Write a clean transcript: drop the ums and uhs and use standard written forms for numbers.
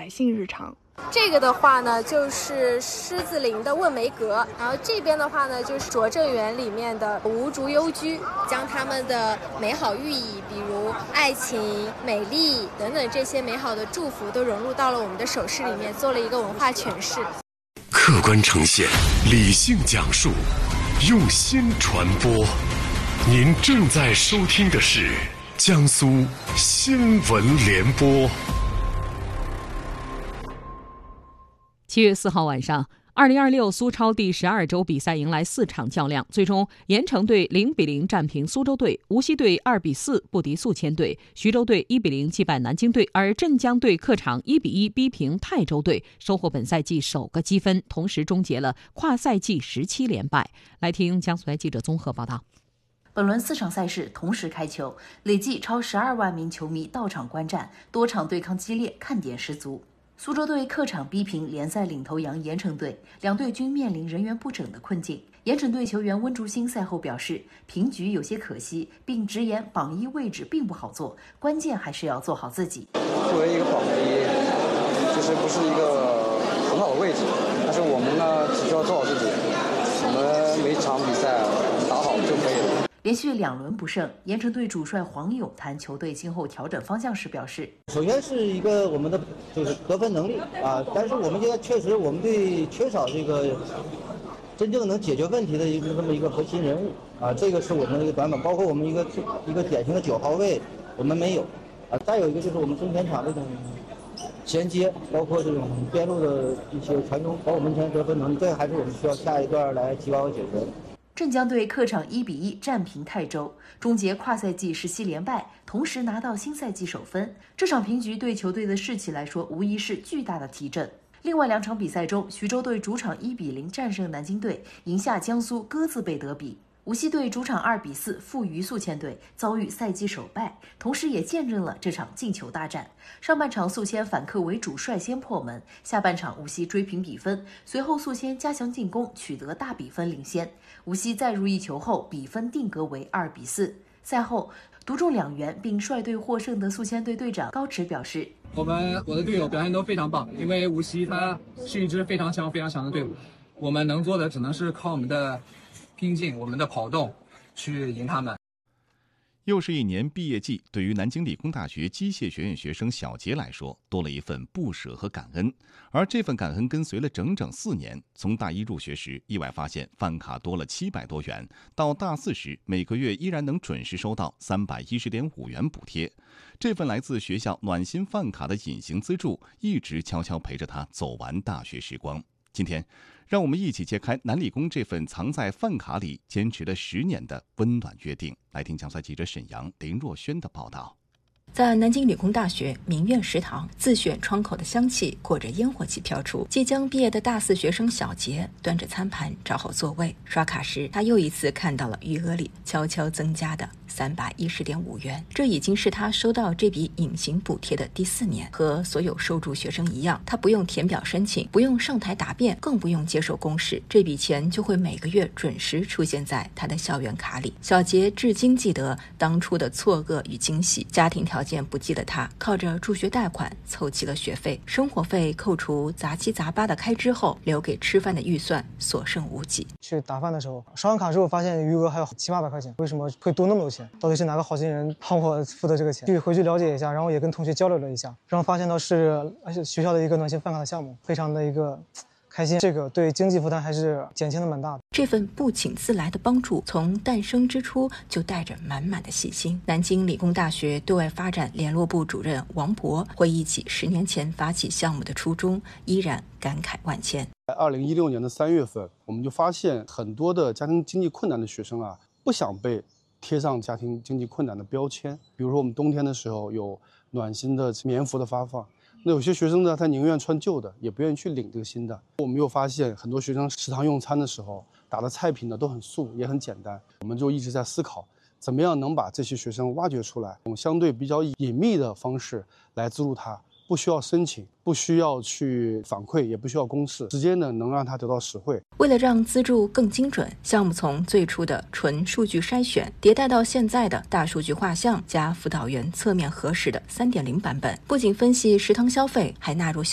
百姓日常。 这个的话呢，就是狮子林的问梅阁，然后这边的话呢，就是拙政园里面的无竹幽居，将他们的美好寓意，比如爱情、美丽等等这些美好的祝福，都融入到了我们的首饰里面，做了一个文化诠释。 客观呈现，理性讲述，用心传播。您正在收听的是江苏新闻联播。 7月4号晚上，2026苏超第12周比赛迎来4场较量，最终盐城队0-0战平苏州队，无锡队2-4不敌宿迁队，徐州队1-0击败南京队，而镇江队客场1-1逼平泰州队，收获本赛季首个积分，同时终结了跨赛季17连败。来听江苏台记者综合报道。 本轮4场赛事同时开球，累计超12万名球迷到场观战，多场对抗激烈，看点十足。苏州队客场逼平联赛领头羊盐城队，两队均面临人员不整的困境。盐城队球员温竹兴赛后表示，平局有些可惜，并直言榜一位置并不好做，关键还是要做好自己。 作为一个榜一，其实不是一个很好的位置，但是我们呢，只需要做好自己，我们每场比赛打好就可以了。 连续2轮不胜，盐城队主帅黄勇谈球队今后调整方向时表示， 首先是一个我们的就是得分能力啊，但是我们现在确实我们队缺少这个真正能解决问题的这么一个核心人物啊，这个是我们的一个短板，包括我们一个典型的9号位我们没有啊，再有一个就是我们中前场这种衔接，包括这种边路的一些传中，包括门前得分能力，这个还是我们需要下一段来提高和解决的。 镇江队客场1-1战平泰州，终结跨赛季17连败，同时拿到新赛季首分。这场平局对球队的士气来说无疑是巨大的提振。另外2场比赛中，徐州队主场1-0战胜南京队，赢下江苏鸽子杯德比。无锡队主场2-4负于宿迁队，遭遇赛季首败，同时也见证了这场进球大战。上半场宿迁反客为主，率先破门，下半场无锡追平比分，随后宿迁加强进攻，取得大比分领先。无锡再入一球后，比分定格为2-4。赛后独中2元并率队获胜的宿迁队队长高驰表示， 我的队友表现都非常棒，因为无锡它是一支非常强的队伍，我们能做的只能是靠我们的拼劲，我们的跑动去赢他们。 又是一年毕业季，对于南京理工大学机械学院学生小杰来说，多了一份不舍和感恩。而这份感恩跟随了整整4年，从大一入学时意外发现饭卡多了700多元，到大4时每个月依然能准时收到310.5元补贴。这份来自学校暖心饭卡的隐形资助，一直悄悄陪着他走完大学时光。今天让我们一起揭开南理工这份藏在饭卡里坚持了10年的温暖约定。来听江苏记者沈阳、林若轩的报道。 在南京理工大学明苑食堂，自选窗口的香气裹着烟火气飘出。即将毕业的大4学生小杰端着餐盘找好座位，刷卡时他又一次看到了余额里悄悄增加的310.5元。这已经是他收到这笔隐形补贴的第4年。和所有受助学生一样，他不用填表申请，不用上台答辩，更不用接受公示，这笔钱就会每个月准时出现在他的校园卡里。小杰至今记得当初的错愕与惊喜，家庭条件不济的他靠着助学贷款凑齐了学费，生活费扣除杂七杂八的开支后，留给吃饭的预算所剩无几。 去打饭的时候，刷完卡之后发现余额还有700-800块钱，为什么会多那么多钱？到底是哪个好心人帮我付的这个钱？回去了解一下，然后也跟同学交流了一下，然后发现到是学校的一个暖心饭卡的项目，非常的一个开心，这个对经济负担还是减轻的蛮大的。 这份不请自来的帮助，从诞生之初就带着满满的细心。南京理工大学对外发展联络部主任王博回忆起10年前发起项目的初衷，依然感慨万千。 在2016年的3月份，我们就发现很多的家庭经济困难的学生啊，不想被贴上家庭经济困难的标签。比如说我们冬天的时候有暖心的棉服的发放，那有些学生呢，他宁愿穿旧的，也不愿意去领这个新的。我们又发现很多学生食堂用餐的时候打的菜品呢都很素，也很简单。我们就一直在思考，怎么样能把这些学生挖掘出来，用相对比较隐秘的方式来资助他，不需要申请，不需要去反馈，也不需要公示，直接呢能让他得到实惠。 为了让资助更精准，项目从最初的纯数据筛选迭代到现在的大数据画像加辅导员侧面核实的3.0版本，不仅分析食堂消费，还纳入